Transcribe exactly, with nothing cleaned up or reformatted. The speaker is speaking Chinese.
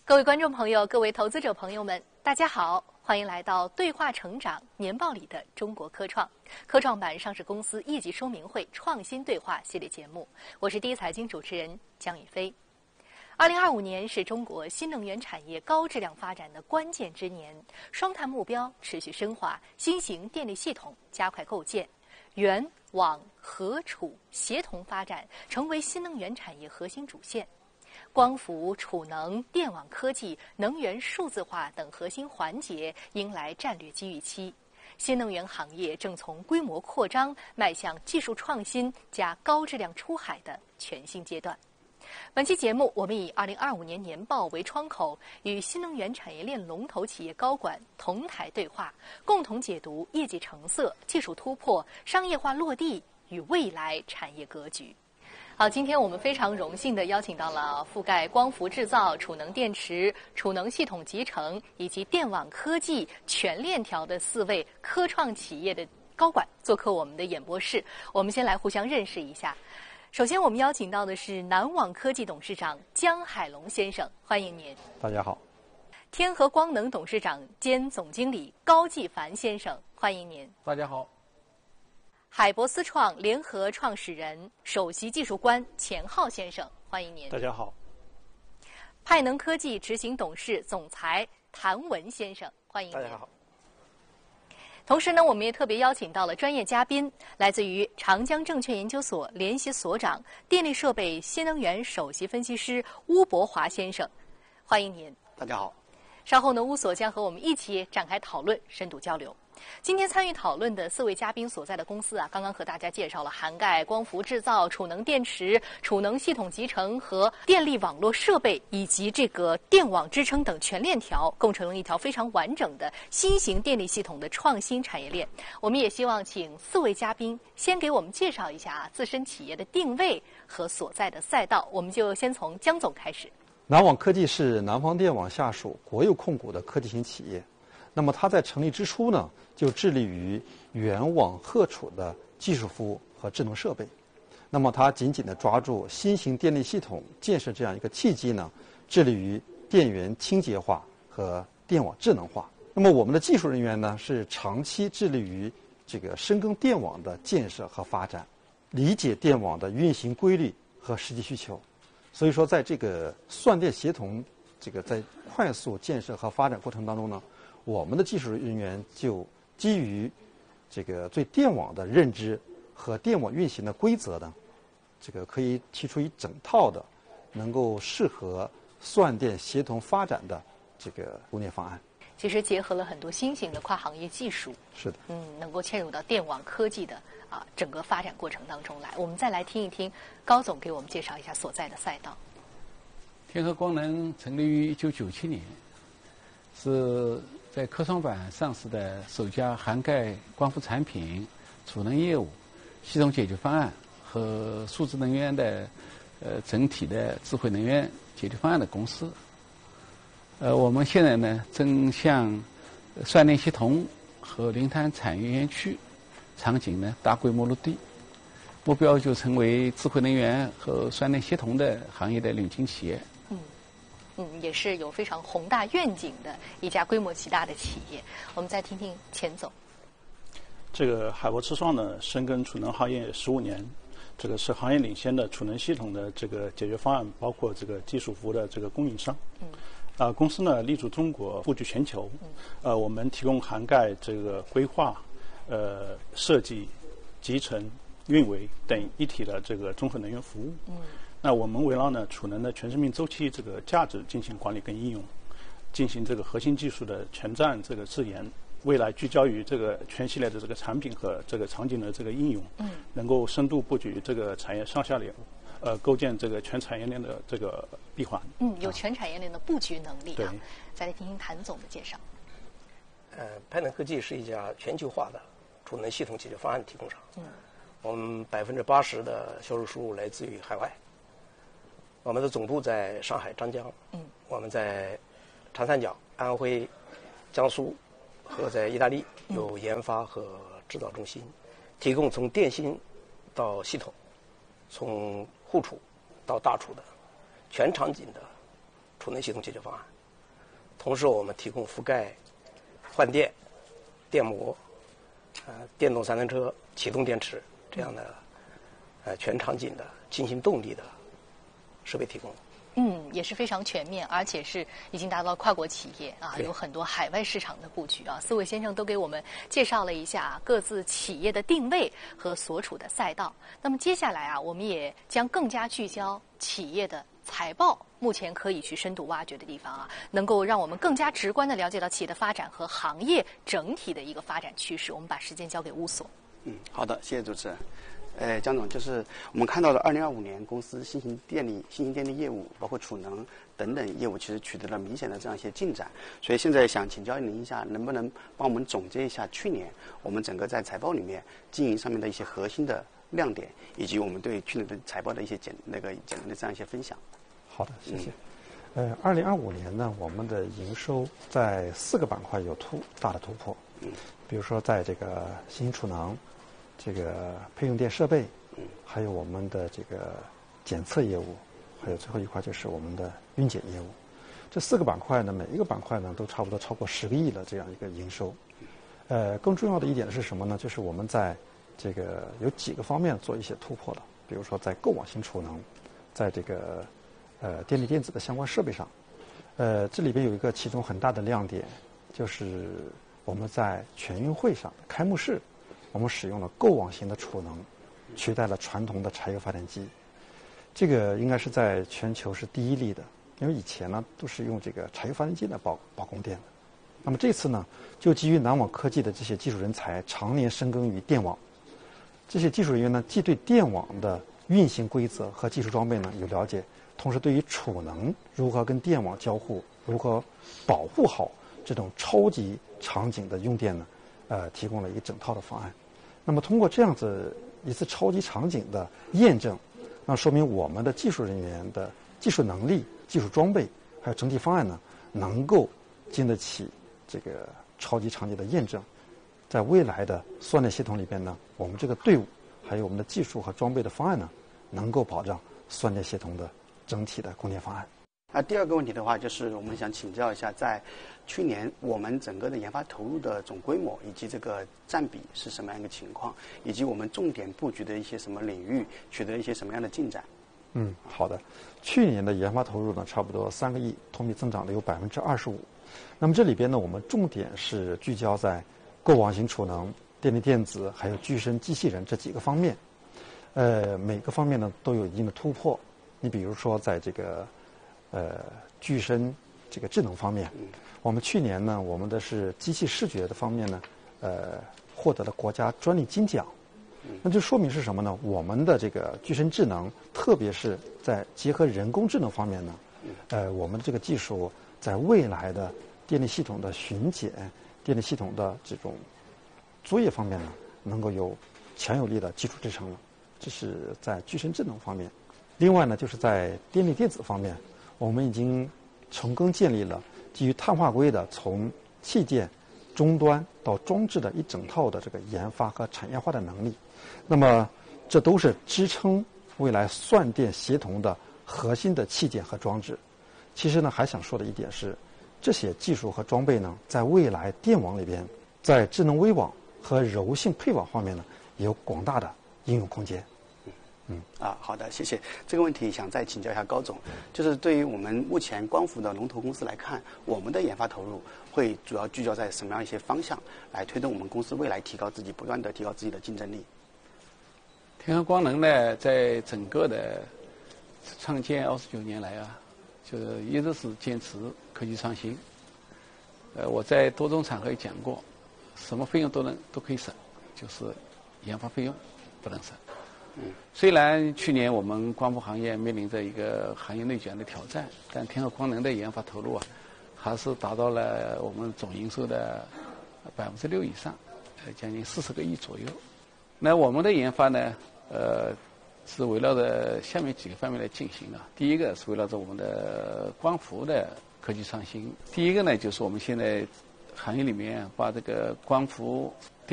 各位观众朋友，各位投资者朋友们，大家好，欢迎来到对话成长年报里的中国科创科创板上市公司业绩说明会创新对话系列节目。我是第一财经主持人江宇飞。二零二五年是中国新能源产业高质量发展的关键之年，双碳目标持续深化，新型电力系统加快构建，源网合储协同发展成为新能源产业核心主线。光伏、储能、电网科技、能源数字化等核心环节迎来战略机遇期，新能源行业正从规模扩张迈向技术创新加高质量出海的全新阶段。本期节目，我们以二零二五年年报为窗口，与新能源产业链龙头企业高管同台对话，共同解读业绩成色、技术突破、商业化落地与未来产业格局。好，今天我们非常荣幸地邀请到了覆盖光伏制造、储能电池、储能系统集成以及电网科技全链条的四位科创企业的高管做客我们的演播室。我们先来互相认识一下。首先，我们邀请到的是南网科技董事长江海龙先生，欢迎您。 大家好。 天合光能董事长兼总经理高继凡先生，欢迎您。 大家好。 海博思创联合创始人、首席技术官钱浩先生，欢迎您。 大家好。 派能科技执行董事总裁谭文先生，欢迎您。 大家好。 同时呢，我们也特别邀请到了专业嘉宾，来自于长江证券研究所联席所长、电力设备新能源首席分析师邬博华先生，欢迎您。 大家好。 稍后呢，邬所将和我们一起展开讨论，深度交流。今天参与讨论的四位嘉宾所在的公司啊，刚刚和大家介绍了涵盖光伏制造、储能电池、储能系统集成和电力网络设备以及这个电网支撑等全链条，构成了一条非常完整的新型电力系统的创新产业链。我们也希望请四位嘉宾先给我们介绍一下啊自身企业的定位和所在的赛道。我们就先从江总开始。 南网科技是南方电网下属国有控股的科技型企业。那么它在成立之初呢，就致力于源网合储的技术服务和智能设备。那么它紧紧地抓住新型电力系统建设这样一个契机呢，致力于电源清洁化和电网智能化。那么我们的技术人员呢，是长期致力于这个深耕电网的建设和发展，理解电网的运行规律和实际需求。所以说，在这个算电协同这个在快速建设和发展过程当中呢，我们的技术人员就基于这个对电网的认知和电网运行的规则呢，这个可以提出一整套的能够适合算电协同发展的这个工业方案。 其实结合了很多新型的跨行业技术， 是的， 嗯，能够嵌入到电网科技的啊整个发展过程当中来。我们再来听一听高总给我们介绍一下所在的赛道。 天合光能成立于一九九七年，是在科创板上市的首家涵盖光伏产品、储能业务、系统解决方案和数字能源的呃整体的智慧能源解决方案的公司。呃，我们现在呢正向算电系统和零碳产业园区场景呢大规模落地，目标就成为智慧能源和算电系统的行业的领军企业。 嗯，也是有非常宏大愿景的一家规模极大的企业。我们再听听钱总。 这个海博思创呢，深耕储能行业十五年，这个是行业领先的储能系统的这个解决方案，包括这个技术服务的这个供应商。嗯。啊、呃，公司呢立足中国，布局全球。嗯。呃，我们提供涵盖这个规划、呃设计、集成、运维等一体的这个综合能源服务。嗯。那我们围绕呢储能的全生命周期这个价值进行管理跟应用，进行这个核心技术的全站这个自研，未来聚焦于这个全系列的这个产品和这个场景的这个应用，嗯，能够深度布局这个产业上下游，呃，构建这个全产业链的这个闭环。 嗯，有全产业链的布局能力啊。 对。 再来听听谭总的介绍。 呃，派能科技是一家全球化的储能系统解决方案提供商。嗯。我们百分之八十的销售收入来自于海外。我们的总部在上海张江，嗯，我们在长三角、安徽、江苏和在意大利有研发和制造中心，提供从电芯到系统，从户储到大储的全场景的储能系统解决方案。 同时我们提供覆盖换电、电摩、呃电动三轮车、启动电池这样的呃全场景的进行动力的设备提供。 嗯，也是非常全面，而且是已经达到跨国企业啊，有很多海外市场的布局啊。四位先生都给我们介绍了一下各自企业的定位和所处的赛道。那么接下来啊，我们也将更加聚焦企业的财报目前可以去深度挖掘的地方啊，能够让我们更加直观地了解到企业的发展和行业整体的一个发展趋势。我们把时间交给乌所。 嗯，好的，谢谢主持人。呃，江总，就是我们看到了二零二五年公司新型电力、新型电力业务，包括储能等等业务，其实取得了明显的这样一些进展。所以现在想请教您一下，能不能帮我们总结一下去年我们整个在财报里面经营上面的一些核心的亮点，以及我们对去年的财报的一些简那个简单的这样一些分享。 好的，谢谢。嗯、呃，二零二五年呢，我们的营收在四个板块有突大的突破。嗯，比如说在这个新型储能。这个配用电设备，还有我们的这个检测业务，还有最后一块就是我们的运检业务。这四个板块呢，每一个板块呢都差不多超过十个亿的这样一个营收。呃，更重要的一点是什么呢？就是我们在这个有几个方面做一些突破了，比如说在购网型储能，在这个呃电力电子的相关设备上，呃，这里边有一个其中很大的亮点，就是我们在全运会上开幕式。我们使用了购网型的储能，取代了传统的柴油发电机，这个应该是在全球是第一例的。因为以前呢都是用这个柴油发电机来保保供电的。那么这次呢，就基于南网科技的这些技术人才常年深耕于电网，这些技术人员呢既对电网的运行规则和技术装备呢有了解，同时对于储能如何跟电网交互，如何保护好这种超级场景的用电呢，呃，提供了一个整套的方案。那么通过这样子一次超级场景的验证，那说明我们的技术人员的技术能力、技术装备还有整体方案呢，能够经得起这个超级场景的验证。在未来的算力系统里边呢，我们这个队伍还有我们的技术和装备的方案呢，能够保障算力系统的整体的供电方案。 那第二个问题的话，就是我们想请教一下，在去年我们整个的研发投入的总规模以及这个占比是什么样一个情况，以及我们重点布局的一些什么领域取得一些什么样的进展？ 嗯，好的。去年的研发投入呢，差不多三个亿，同比增长了有百分之二十五。那么这里边呢，我们重点是聚焦在购网型储能、电力电子还有具身机器人这几个方面。呃，每个方面呢都有一定的突破。你比如说在这个呃具身这个智能方面，我们去年呢，我们的是机器视觉的方面呢，呃，获得了国家专利金奖。那就说明是什么呢？我们的这个具身智能，特别是在结合人工智能方面呢，呃，我们的这个技术在未来的电力系统的巡检、电力系统的这种作业方面呢，能够有强有力的基础支撑了。这是在具身智能方面。另外呢，就是在电力电子方面，我们已经成功建立了基于碳化硅的从器件、终端到装置的一整套的这个研发和产业化的能力。那么，这都是支撑未来算电协同的核心的器件和装置。其实呢，还想说的一点是，这些技术和装备呢，在未来电网里边，在智能微网和柔性配网方面呢，有广大的应用空间。 嗯啊，好的，谢谢。这个问题想再请教一下高总，就是对于我们目前光伏的龙头公司来看，我们的研发投入会主要聚焦在什么样一些方向，来推动我们公司未来提高自己，不断的提高自己的竞争力？ 天合光能呢，在整个的创建二十九年来啊，就是一直是坚持科技创新。呃，我在多种场合也讲过，什么费用都能都可以省，就是研发费用不能省。嗯，虽然去年我们光伏行业面临着一个行业内卷的挑战，但天合光能的研发投入啊，还是达到了我们总营收的百分之六以上，呃，将近四十个亿左右。那我们的研发呢，呃，是围绕着下面几个方面来进行的。第一个是围绕着我们的光伏的科技创新。第一个呢，就是我们现在行业里面把这个光伏